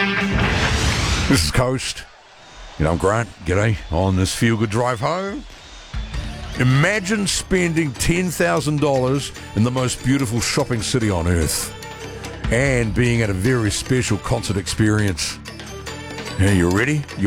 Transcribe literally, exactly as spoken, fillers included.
This is Coast. You know, I'm Grant. G'day on this feel-good drive home. Imagine spending ten thousand dollars in the most beautiful shopping city on earth and being at a very special concert experience. Are you ready?